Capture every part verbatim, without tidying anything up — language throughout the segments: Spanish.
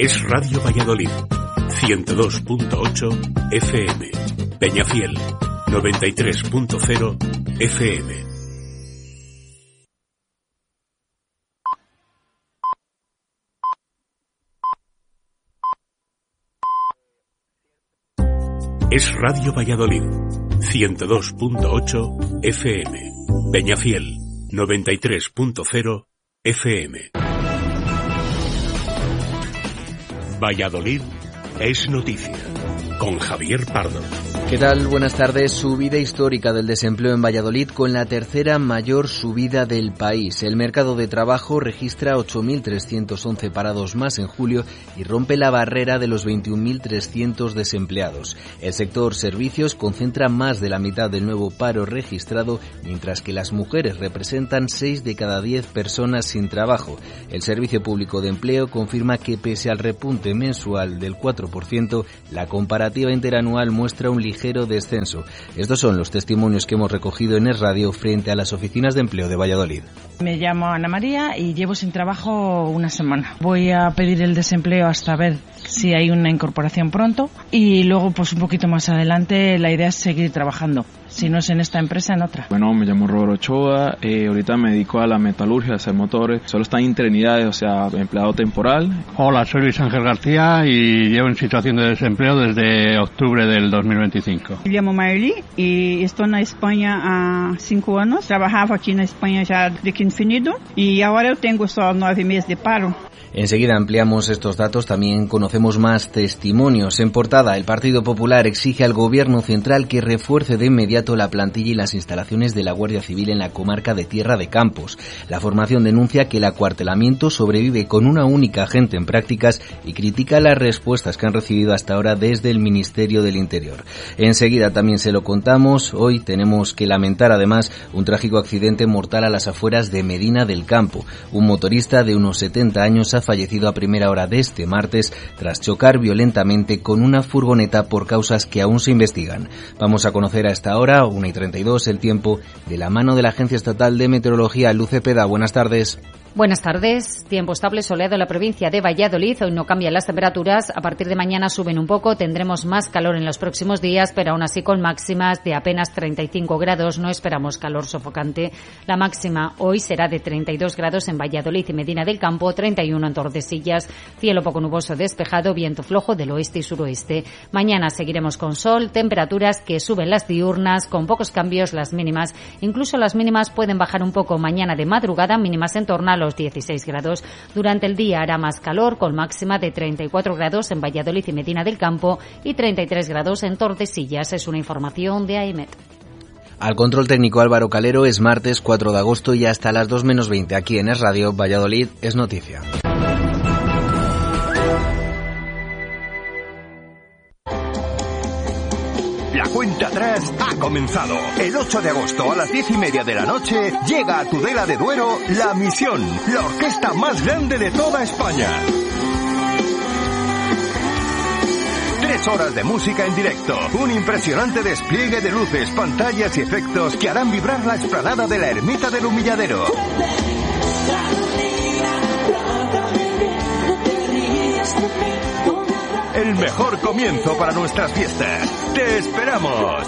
Es Radio Valladolid, ciento dos punto ocho F M. Peñafiel, noventa y tres punto cero F M. Es Radio Valladolid, ciento dos punto ocho F M. Peñafiel, noventa y tres punto cero F M. Valladolid es noticia, con Javier Pardo. ¿Qué tal? Buenas tardes. Subida histórica del desempleo en Valladolid con la tercera mayor subida del país. El mercado de trabajo registra ocho mil trescientos once parados más en julio y rompe la barrera de los veintiún mil trescientos desempleados. El sector servicios concentra más de la mitad del nuevo paro registrado, mientras que las mujeres representan seis de cada diez personas sin trabajo. El Servicio Público de Empleo confirma que pese al repunte mensual del cuatro por ciento, la comparativa interanual muestra un ligero descenso. Estos son los testimonios que hemos recogido en Es Radio frente a las oficinas de empleo de Valladolid. Me llamo Ana María y llevo sin trabajo una semana. Voy a pedir el desempleo hasta ver si hay una incorporación pronto y luego pues un poquito más adelante la idea es seguir trabajando. Si no es en esta empresa, en otra. Bueno, me llamo Roberto Ochoa, eh, ahorita me dedico a la metalurgia, a hacer motores. Solo está en interinidades, o sea, empleado temporal. Hola, soy Luis Ángel García y llevo en situación de desempleo desde octubre del dos mil veinticinco. Me llamo Maeli y estoy en España há cinco años. Trabajaba aquí en España ya de que infinido y ahora tengo solo nueve meses de paro. Enseguida ampliamos estos datos, también conocemos más testimonios. En portada, el Partido Popular exige al Gobierno Central que refuerce de inmediato la plantilla y las instalaciones de la Guardia Civil en la comarca de Tierra de Campos. La formación denuncia que el acuartelamiento sobrevive con una única agente en prácticas y critica las respuestas que han recibido hasta ahora desde el Ministerio del Interior. Enseguida también se lo contamos. Hoy tenemos que lamentar además un trágico accidente mortal a las afueras de Medina del Campo. Un motorista de unos setenta años ha fallecido a primera hora de este martes tras chocar violentamente con una furgoneta por causas que aún se investigan. Vamos a conocer a esta hora, una y treinta y dos, el tiempo de la mano de la Agencia Estatal de Meteorología. Luz Cepeda, buenas tardes. Buenas tardes. Tiempo estable soleado en la provincia de Valladolid. Hoy no cambian las temperaturas. A partir de mañana suben un poco. Tendremos más calor en los próximos días, pero aún así con máximas de apenas treinta y cinco grados. No esperamos calor sofocante. La máxima hoy será de treinta y dos grados en Valladolid y Medina del Campo, treinta y uno en Tordesillas. Cielo poco nuboso despejado, viento flojo del oeste y suroeste. Mañana seguiremos con sol, temperaturas que suben las diurnas, con pocos cambios las mínimas. Incluso las mínimas pueden bajar un poco mañana de madrugada, mínimas en torno a los dieciséis grados. Durante el día hará más calor, con máxima de treinta y cuatro grados en Valladolid y Medina del Campo y treinta y tres grados en Tordesillas. Es una información de AEMET. Al control técnico Álvaro Calero. Es martes cuatro de agosto y hasta las dos menos veinte aquí en Es Radio Valladolid es noticia. La cuenta atrás ha comenzado. El ocho de agosto a las diez y media de la noche llega a Tudela de Duero La Misión, la orquesta más grande de toda España. Tres horas de música en directo, un impresionante despliegue de luces, pantallas y efectos que harán vibrar la explanada de la Ermita del Humilladero. El mejor comienzo para nuestras fiestas. ¡Te esperamos!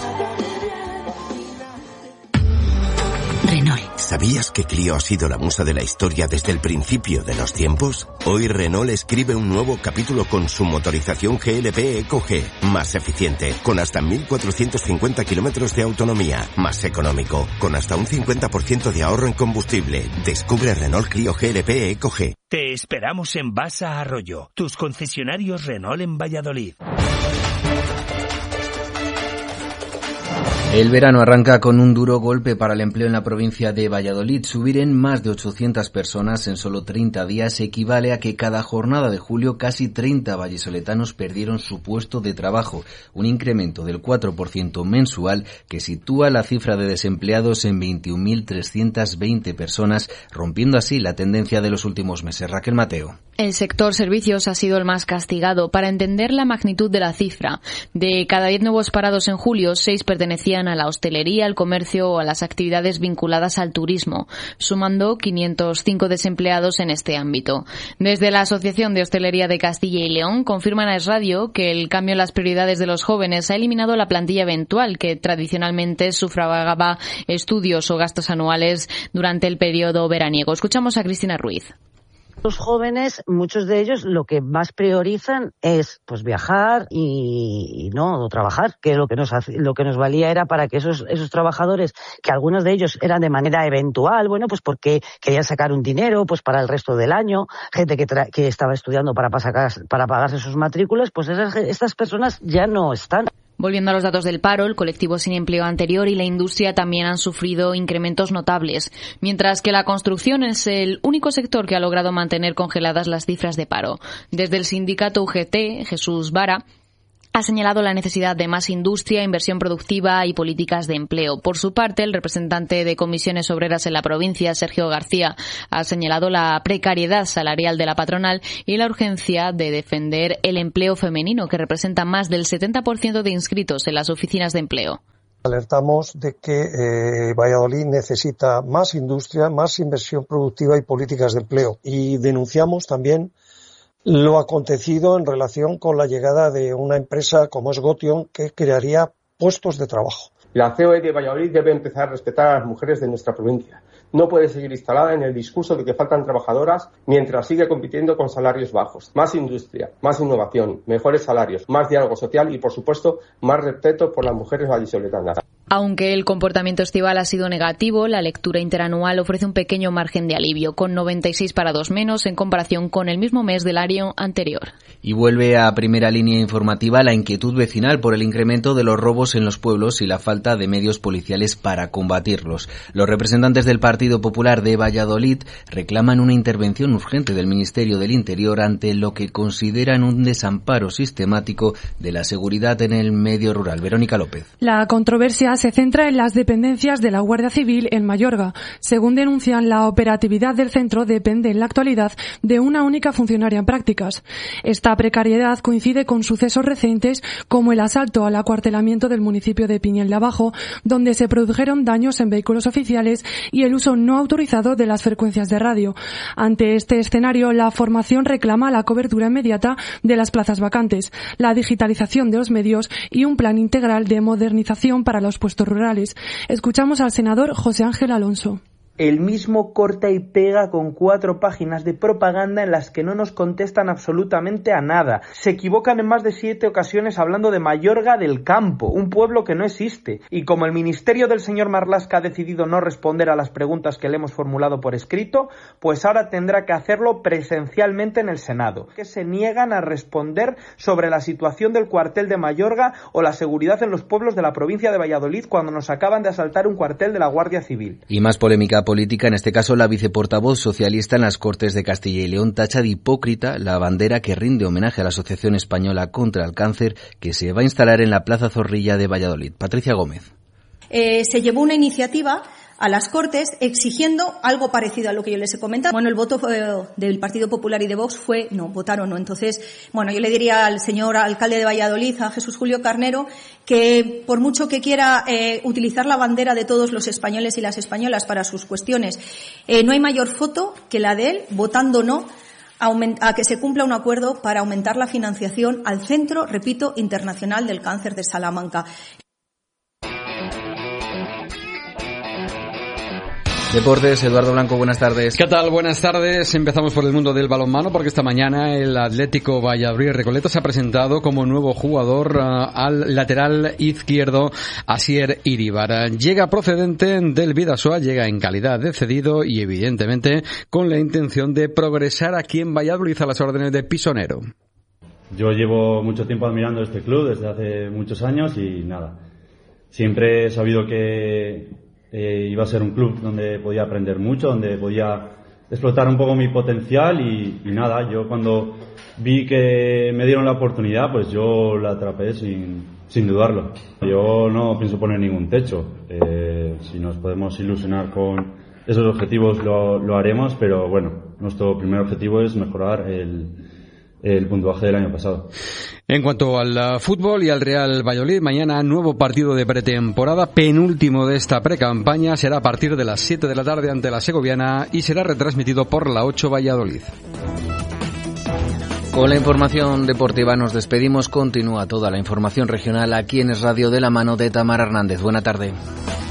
Renault. ¿Sabías que Clio ha sido la musa de la historia desde el principio de los tiempos? Hoy Renault escribe un nuevo capítulo con su motorización G L P Eco G, más eficiente, con hasta mil cuatrocientos cincuenta kilómetros de autonomía, más económico, con hasta un cincuenta por ciento de ahorro en combustible. Descubre Renault Clio G L P Eco G. Te esperamos en Basa Arroyo, tus concesionarios Renault en Valladolid. El verano arranca con un duro golpe para el empleo en la provincia de Valladolid. Subir en más de ochocientas personas en solo treinta días equivale a que cada jornada de julio casi treinta vallisoletanos perdieron su puesto de trabajo, un incremento del cuatro por ciento mensual que sitúa la cifra de desempleados en veintiún mil trescientas veinte personas, rompiendo así la tendencia de los últimos meses. Raquel Mateo. El sector servicios ha sido el más castigado. Para entender la magnitud de la cifra, de cada diez nuevos parados en julio, seis pertenecían a la hostelería, al comercio o a las actividades vinculadas al turismo, sumando quinientos cinco desempleados en este ámbito. Desde la Asociación de Hostelería de Castilla y León confirman a Es Radio que el cambio en las prioridades de los jóvenes ha eliminado la plantilla eventual que tradicionalmente sufragaba estudios o gastos anuales durante el periodo veraniego. Escuchamos a Cristina Ruiz. Los jóvenes, muchos de ellos, lo que más priorizan es pues viajar y, y no trabajar, que lo que nos hace, lo que nos valía era para que esos esos trabajadores, que algunos de ellos eran de manera eventual, bueno, pues porque querían sacar un dinero pues para el resto del año, gente que tra- que estaba estudiando para pasar, para pagarse sus matrículas, pues esas, estas personas ya no están. Volviendo a los datos del paro, el colectivo sin empleo anterior y la industria también han sufrido incrementos notables, mientras que la construcción es el único sector que ha logrado mantener congeladas las cifras de paro. Desde el sindicato U G T, Jesús Vara ha señalado la necesidad de más industria, inversión productiva y políticas de empleo. Por su parte, el representante de Comisiones Obreras en la provincia, Sergio García, ha señalado la precariedad salarial de la patronal y la urgencia de defender el empleo femenino, que representa más del setenta por ciento de inscritos en las oficinas de empleo. Alertamos de que eh, Valladolid necesita más industria, más inversión productiva y políticas de empleo. Y denunciamos también lo acontecido en relación con la llegada de una empresa como es Gotion, que crearía puestos de trabajo. La C O E de Valladolid debe empezar a respetar a las mujeres de nuestra provincia. No puede seguir instalada en el discurso de que faltan trabajadoras mientras sigue compitiendo con salarios bajos. Más industria, más innovación, mejores salarios, más diálogo social y, por supuesto, más respeto por las mujeres vallisoletanas. Aunque el comportamiento estival ha sido negativo, la lectura interanual ofrece un pequeño margen de alivio, con noventa y seis parados menos en comparación con el mismo mes del año anterior. Y vuelve a primera línea informativa la inquietud vecinal por el incremento de los robos en los pueblos y la falta de medios policiales para combatirlos. Los representantes del Partido Popular de Valladolid reclaman una intervención urgente del Ministerio del Interior ante lo que consideran un desamparo sistemático de la seguridad en el medio rural. Verónica López. La controversia se centra en las dependencias de la Guardia Civil en Mayorga. Según denuncian, la operatividad del centro depende en la actualidad de una única funcionaria en prácticas. Esta precariedad coincide con sucesos recientes como el asalto al acuartelamiento del municipio de Piñel de Abajo, donde se produjeron daños en vehículos oficiales y el uso no autorizado de las frecuencias de radio. Ante este escenario, la formación reclama la cobertura inmediata de las plazas vacantes, la digitalización de los medios y un plan integral de modernización para los puestos rurales. Escuchamos al senador José Ángel Alonso. El mismo corta y pega con cuatro páginas de propaganda en las que no nos contestan absolutamente a nada. Se equivocan en más de siete ocasiones hablando de Mayorga del Campo, un pueblo que no existe. Y como el ministerio del señor Marlaska ha decidido no responder a las preguntas que le hemos formulado por escrito, pues ahora tendrá que hacerlo presencialmente en el Senado. Que se niegan a responder sobre la situación del cuartel de Mayorga o la seguridad en los pueblos de la provincia de Valladolid cuando nos acaban de asaltar un cuartel de la Guardia Civil. Y más polémica política, en este caso la viceportavoz socialista en las Cortes de Castilla y León tacha de hipócrita la bandera que rinde homenaje a la Asociación Española contra el Cáncer, que se va a instalar en la Plaza Zorrilla de Valladolid. Patricia Gómez. Eh, se llevó una iniciativa a las Cortes exigiendo algo parecido a lo que yo les he comentado. Bueno, el voto fue, del Partido Popular y de Vox fue no, votaron no. Entonces, bueno, yo le diría al señor alcalde de Valladolid, a Jesús Julio Carnero, que por mucho que quiera eh, utilizar la bandera de todos los españoles y las españolas para sus cuestiones, eh, no hay mayor foto que la de él votando no a que se cumpla un acuerdo para aumentar la financiación al Centro, repito, Internacional del Cáncer de Salamanca. Deportes, Eduardo Blanco, buenas tardes. ¿Qué tal? Buenas tardes. Empezamos por el mundo del balonmano porque esta mañana el Atlético Valladolid Recoletos se ha presentado como nuevo jugador uh, al lateral izquierdo Asier Iribar. Llega procedente del Bidasoa, llega en calidad de cedido y evidentemente con la intención de progresar aquí en Valladolid a las órdenes de Pisonero. Yo llevo mucho tiempo admirando este club desde hace muchos años y nada, siempre he sabido que Eh, iba a ser un club donde podía aprender mucho, donde podía explotar un poco mi potencial y, y nada, yo cuando vi que me dieron la oportunidad, pues yo la atrapé sin, sin dudarlo. Yo no pienso poner ningún techo, eh, si nos podemos ilusionar con esos objetivos lo, lo haremos, pero bueno, nuestro primer objetivo es mejorar el, el puntuaje del año pasado. En cuanto al fútbol y al Real Valladolid, mañana nuevo partido de pretemporada, penúltimo de esta precampaña, será a partir de las siete de la tarde ante la Segoviana y será retransmitido por la ocho Valladolid. Con la información deportiva nos despedimos. Continúa toda la información regional aquí en Es Radio de la mano de Tamara Hernández. Buena tarde.